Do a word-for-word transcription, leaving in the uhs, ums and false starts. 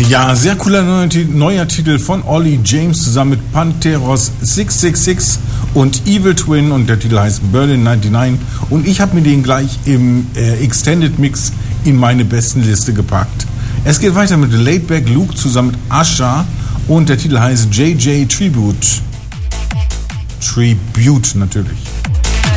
Ja, sehr cooler neuer, neuer Titel von Ollie James zusammen mit Panteros sechs sechs sechs und Evil Twin und der Titel heißt Berlin neunundneunzig und ich habe mir den gleich im äh, Extended Mix in meine besten Liste gepackt. Es geht weiter mit Laidback Luke zusammen mit Asha und der Titel heißt J J Tribute. Tribute natürlich.